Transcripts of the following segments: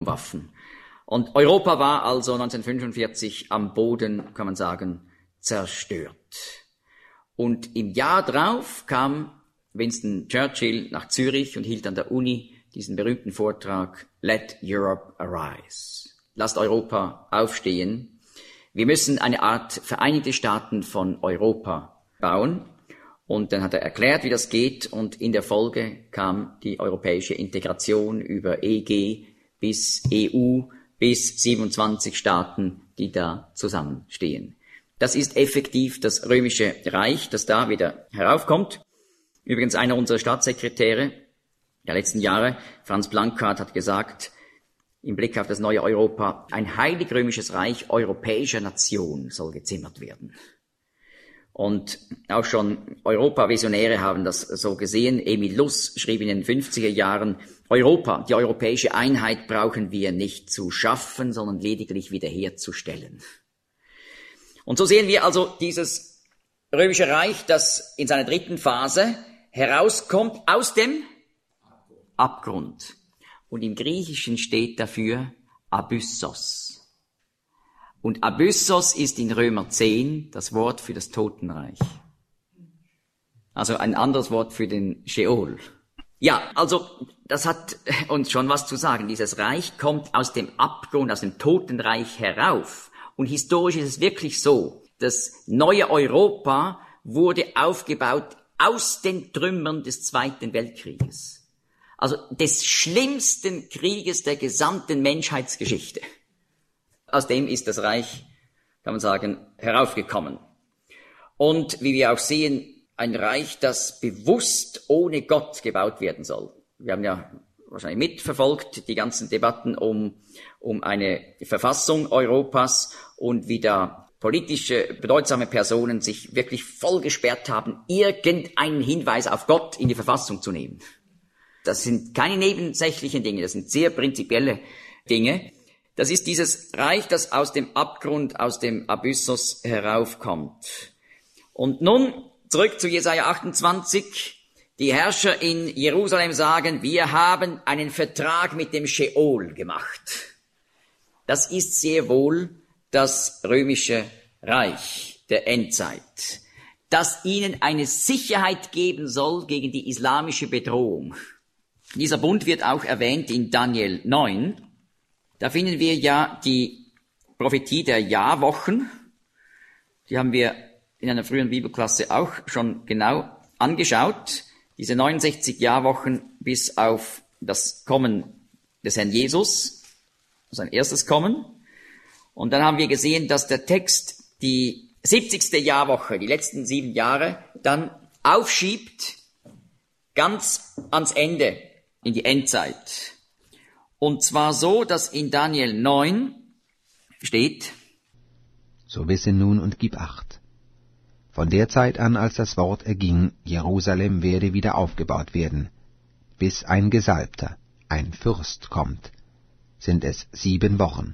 Atomwaffen. Und Europa war also 1945 am Boden, kann man sagen, zerstört. Und im Jahr drauf kam Winston Churchill nach Zürich und hielt an der Uni diesen berühmten Vortrag, Let Europe Arise. Lasst Europa aufstehen. Wir müssen eine Art Vereinigte Staaten von Europa bauen. Und dann hat er erklärt, wie das geht. Und in der Folge kam die europäische Integration über EG bis EU, bis 27 Staaten, die da zusammenstehen. Das ist effektiv das Römische Reich, das da wieder heraufkommt. Übrigens einer unserer Staatssekretäre der letzten Jahre, Franz Blanckart, hat gesagt, im Blick auf das neue Europa, ein heilig-römisches Reich europäischer Nation soll gezimmert werden. Und auch schon Europa-Visionäre haben das so gesehen. Emil Luss schrieb in den 50er Jahren, Europa, die europäische Einheit brauchen wir nicht zu schaffen, sondern lediglich wiederherzustellen. Und so sehen wir also dieses römische Reich, das in seiner dritten Phase herauskommt aus dem Abgrund. Und im Griechischen steht dafür Abyssos. Und Abyssos ist in Römer 10 das Wort für das Totenreich. Also ein anderes Wort für den Scheol. Ja, also das hat uns schon was zu sagen. Dieses Reich kommt aus dem Abgrund, aus dem Totenreich herauf. Und historisch ist es wirklich so, das neue Europa wurde aufgebaut aus den Trümmern des Zweiten Weltkrieges. Also des schlimmsten Krieges der gesamten Menschheitsgeschichte. Aus dem ist das Reich, kann man sagen, heraufgekommen. Und wie wir auch sehen, ein Reich, das bewusst ohne Gott gebaut werden soll. Wir haben ja wahrscheinlich mitverfolgt die ganzen Debatten um eine Verfassung Europas und wie da politische, bedeutsame Personen sich wirklich vollgesperrt haben, irgendeinen Hinweis auf Gott in die Verfassung zu nehmen. Das sind keine nebensächlichen Dinge, das sind sehr prinzipielle Dinge. Das ist dieses Reich, das aus dem Abgrund, aus dem Abyssos heraufkommt. Und nun zurück zu Jesaja 28. Die Herrscher in Jerusalem sagen, wir haben einen Vertrag mit dem Scheol gemacht. Das ist sehr wohl das römische Reich der Endzeit, das ihnen eine Sicherheit geben soll gegen die islamische Bedrohung. Dieser Bund wird auch erwähnt in Daniel 9. Da finden wir ja die Prophetie der Jahrwochen. Die haben wir in einer früheren Bibelklasse auch schon genau angeschaut. Diese 69 Jahrwochen bis auf das Kommen des Herrn Jesus, sein erstes Kommen. Und dann haben wir gesehen, dass der Text die 70. Jahrwoche, die letzten 7 Jahre, dann aufschiebt ganz ans Ende, in die Endzeit. Und zwar so, dass in Daniel 9 steht, so wisse nun und gib Acht. Von der Zeit an, als das Wort erging, Jerusalem werde wieder aufgebaut werden, bis ein Gesalbter, ein Fürst kommt, sind es 7 Wochen.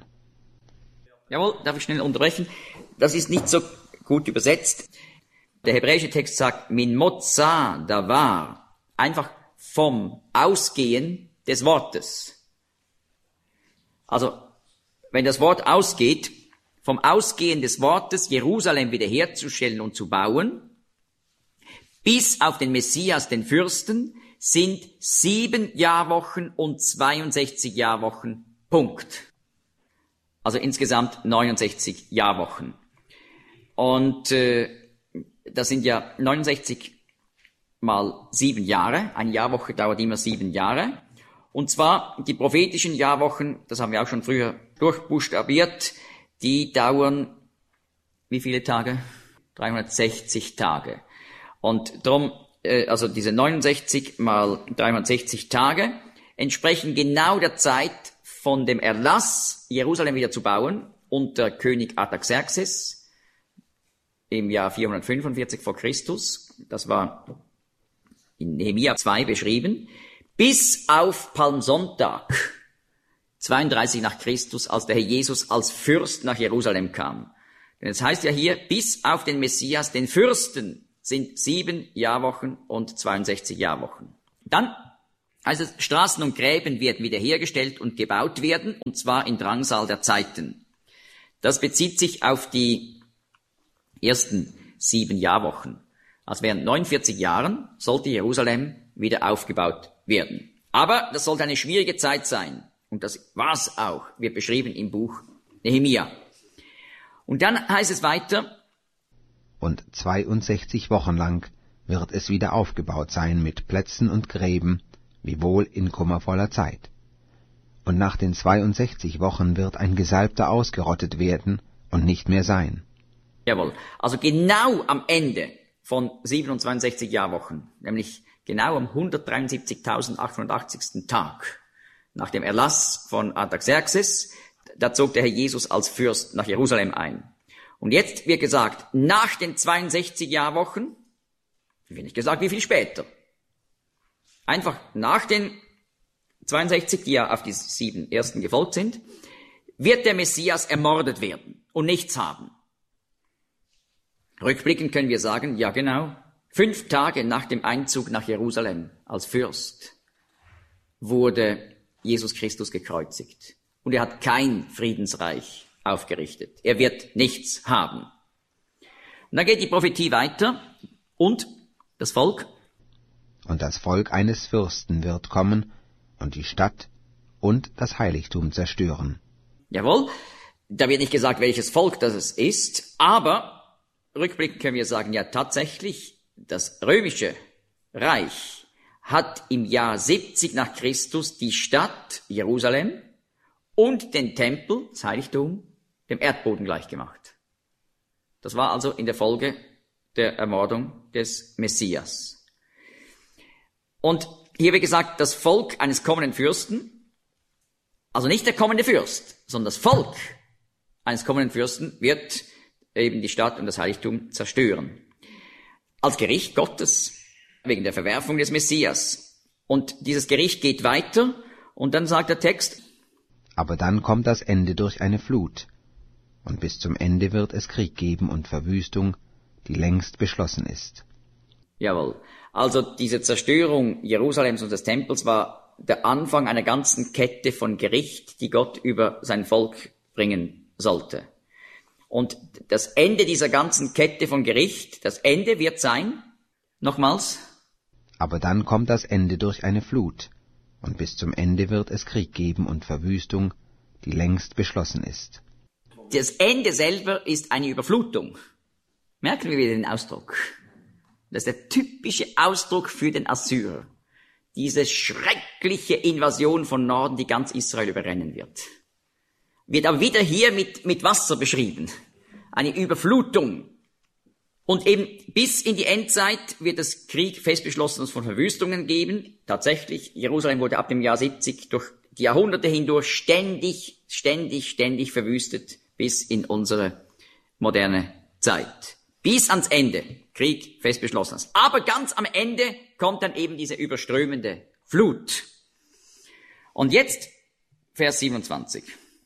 Jawohl, darf ich schnell unterbrechen? Das ist nicht so gut übersetzt. Der hebräische Text sagt, min motza davar, einfach vom Ausgehen des Wortes. Also, wenn das Wort ausgeht, vom Ausgehen des Wortes Jerusalem wiederherzustellen und zu bauen, bis auf den Messias, den Fürsten, sind 7 Jahrwochen und 62 Jahrwochen, Punkt. Also insgesamt 69 Jahrwochen. Und das sind ja 69 mal 7 Jahre. Eine Jahrwoche dauert immer 7 Jahre. Und zwar die prophetischen Jahrwochen, das haben wir auch schon früher durchbuchstabiert, die dauern wie viele Tage? 360 Tage. Und darum, also diese 69 mal 360 Tage entsprechen genau der Zeit von dem Erlass, Jerusalem wieder zu bauen, unter König Artaxerxes im Jahr 445 vor Christus. Das war in Nehemia 2 beschrieben. Bis auf Palmsonntag, 32 nach Christus, als der Herr Jesus als Fürst nach Jerusalem kam. Denn es heißt ja hier, bis auf den Messias, den Fürsten, sind 7 Jahrwochen und 62 Jahrwochen. Dann Also Straßen und Gräben werden wiederhergestellt und gebaut werden, und zwar in Drangsal der Zeiten. Das bezieht sich auf die ersten 7 Jahrwochen. Also während 49 Jahren sollte Jerusalem wieder aufgebaut werden. Aber das sollte eine schwierige Zeit sein. Und das war's auch, wird beschrieben im Buch Nehemia. Und dann heißt es weiter: Und 62 Wochen lang wird es wieder aufgebaut sein mit Plätzen und Gräben, wiewohl in kummervoller Zeit. Und nach den 62 Wochen wird ein Gesalbter ausgerottet werden und nicht mehr sein. Jawohl, also genau am Ende von 67 Jahrwochen, nämlich genau am 173.880. Tag nach dem Erlass von Artaxerxes, da zog der Herr Jesus als Fürst nach Jerusalem ein. Und jetzt wird gesagt, nach den 62 Jahrwochen, wird nicht gesagt, wie viel später, einfach nach den 62, die ja auf die 7 ersten gefolgt sind, wird der Messias ermordet werden und nichts haben. Rückblickend können wir sagen, ja genau, 5 Tage nach dem Einzug nach Jerusalem als Fürst wurde Jesus Christus gekreuzigt. Und er hat kein Friedensreich aufgerichtet. Er wird nichts haben. Und dann geht die Prophetie weiter. Und das Volk? Und das Volk eines Fürsten wird kommen und die Stadt und das Heiligtum zerstören. Jawohl, da wird nicht gesagt, welches Volk das ist, aber rückblickend können wir sagen, ja tatsächlich, das römische Reich hat im Jahr 70 nach Christus die Stadt Jerusalem und den Tempel, das Heiligtum, dem Erdboden gleichgemacht. Das war also in der Folge der Ermordung des Messias. Und hier wird gesagt, das Volk eines kommenden Fürsten, also nicht der kommende Fürst, sondern das Volk eines kommenden Fürsten wird eben die Stadt und das Heiligtum zerstören. Als Gericht Gottes, wegen der Verwerfung des Messias. Und dieses Gericht geht weiter und dann sagt der Text: Aber dann kommt das Ende durch eine Flut, und bis zum Ende wird es Krieg geben und Verwüstung, die längst beschlossen ist. Jawohl. Also diese Zerstörung Jerusalems und des Tempels war der Anfang einer ganzen Kette von Gericht, die Gott über sein Volk bringen sollte. Und das Ende dieser ganzen Kette von Gericht, das Ende wird sein, nochmals: Aber dann kommt das Ende durch eine Flut, und bis zum Ende wird es Krieg geben und Verwüstung, die längst beschlossen ist. Das Ende selber ist eine Überflutung. Merken wir wieder den Ausdruck. Das ist der typische Ausdruck für den Assyrer. Diese schreckliche Invasion von Norden, die ganz Israel überrennen wird. Wird aber wieder hier mit Wasser beschrieben. Eine Überflutung. Und eben bis in die Endzeit wird es Krieg fest beschlossenes von Verwüstungen geben. Tatsächlich, Jerusalem wurde ab dem Jahr 70 durch die Jahrhunderte hindurch ständig verwüstet bis in unsere moderne Zeit. Bis ans Ende, Krieg fest beschlossenes. Aber ganz am Ende kommt dann eben diese überströmende Flut. Und jetzt Vers 27.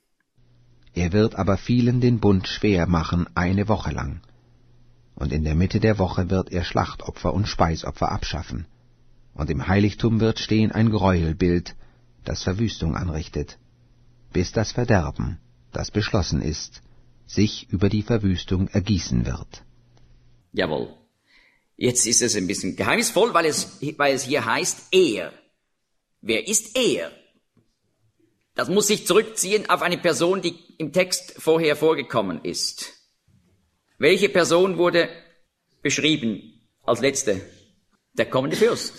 Er wird aber vielen den Bund schwer machen 1 Woche lang. Und in der Mitte der Woche wird er Schlachtopfer und Speisopfer abschaffen. Und im Heiligtum wird stehen ein Gräuelbild, das Verwüstung anrichtet, bis das Verderben, das beschlossen ist, sich über die Verwüstung ergießen wird. Jawohl. Jetzt ist es ein bisschen geheimnisvoll, weil es hier heißt er. Wer ist er? Das muss sich zurückziehen auf eine Person, die im Text vorher vorgekommen ist. Welche Person wurde beschrieben als letzte? Der kommende Fürst.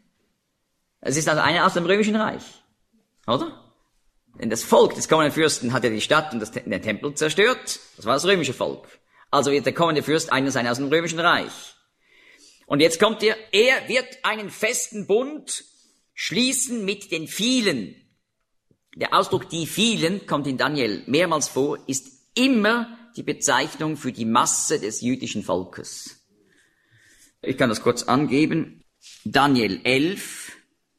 Es ist also einer aus dem Römischen Reich, oder? Denn das Volk des kommenden Fürsten hat ja die Stadt und den Tempel zerstört. Das war das römische Volk. Also wird der kommende Fürst einer sein aus dem Römischen Reich. Und jetzt kommt er wird einen festen Bund schließen mit den vielen. Der Ausdruck die vielen kommt in Daniel mehrmals vor, ist immer die Bezeichnung für die Masse des jüdischen Volkes. Ich kann das kurz angeben. Daniel 11,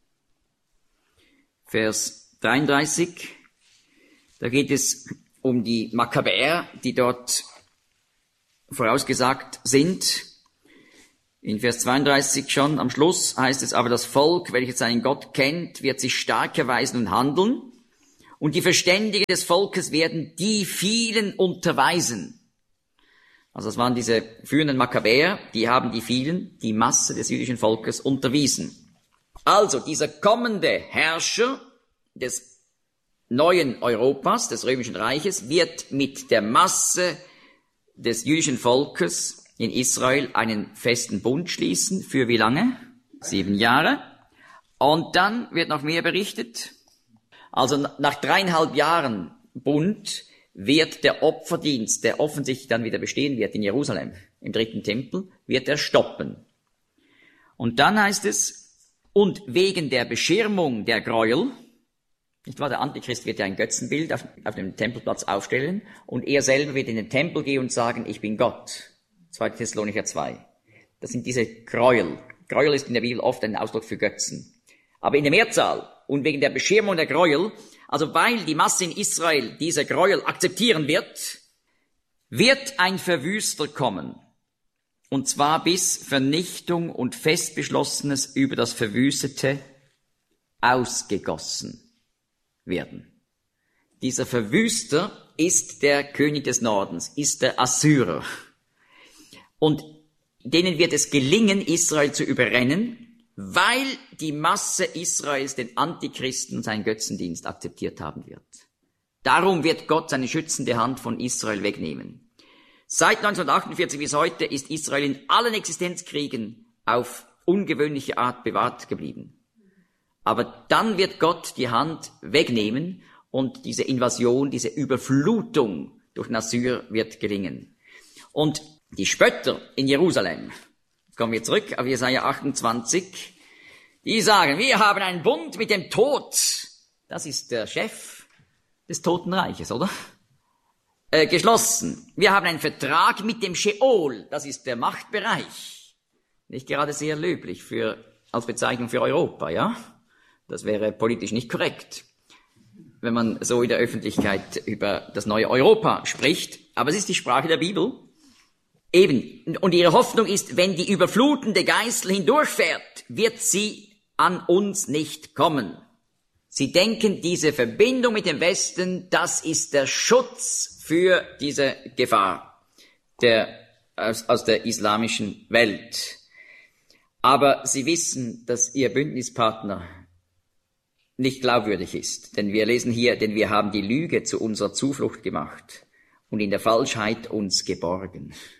Vers 33. Da geht es um die Makkabäer, die dort vorausgesagt sind. In Vers 32 schon am Schluss heißt es, aber das Volk, welches seinen Gott kennt, wird sich stark erweisen und handeln. Und die Verständigen des Volkes werden die vielen unterweisen. Also das waren diese führenden Makkabäer, die haben die vielen, die Masse des jüdischen Volkes unterwiesen. Also dieser kommende Herrscher des neuen Europas, des Römischen Reiches, wird mit der Masse des jüdischen Volkes in Israel einen festen Bund schließen. Für wie lange? 7 Jahre. Und dann wird noch mehr berichtet. Also nach 3,5 Jahren Bund wird der Opferdienst, der offensichtlich dann wieder bestehen wird in Jerusalem, im 3. Tempel, wird er stoppen. Und dann heißt es, und wegen der Beschirmung der Gräuel, nicht wahr, der Antichrist wird ja ein Götzenbild auf dem Tempelplatz aufstellen und er selber wird in den Tempel gehen und sagen, ich bin Gott. 2. Thessalonicher 2. Das sind diese Gräuel. Gräuel ist in der Bibel oft ein Ausdruck für Götzen. Aber in der Mehrzahl und wegen der Beschirmung der Gräuel, also weil die Masse in Israel diese Gräuel akzeptieren wird, wird ein Verwüster kommen. Und zwar bis Vernichtung und Festbeschlossenes über das Verwüstete ausgegossen werden. Dieser Verwüster ist der König des Nordens, ist der Assyrer. Und denen wird es gelingen, Israel zu überrennen, weil die Masse Israels den Antichristen und seinen Götzendienst akzeptiert haben wird. Darum wird Gott seine schützende Hand von Israel wegnehmen. Seit 1948 bis heute ist Israel in allen Existenzkriegen auf ungewöhnliche Art bewahrt geblieben. Aber dann wird Gott die Hand wegnehmen und diese Invasion, diese Überflutung durch den Assyrer wird gelingen. Und die Spötter in Jerusalem, jetzt kommen wir zurück auf Jesaja 28, die sagen, wir haben einen Bund mit dem Tod. Das ist der Chef des Totenreiches, oder? Geschlossen. Wir haben einen Vertrag mit dem Sheol, das ist der Machtbereich. Nicht gerade sehr löblich als Bezeichnung für Europa, ja? Das wäre politisch nicht korrekt, wenn man so in der Öffentlichkeit über das neue Europa spricht. Aber es ist die Sprache der Bibel. Eben. Und ihre Hoffnung ist, wenn die überflutende Geißel hindurchfährt, wird sie an uns nicht kommen. Sie denken, diese Verbindung mit dem Westen, das ist der Schutz für diese Gefahr aus der islamischen Welt. Aber sie wissen, dass ihr Bündnispartner nicht glaubwürdig ist. Denn wir lesen hier, denn wir haben die Lüge zu unserer Zuflucht gemacht und in der Falschheit uns geborgen.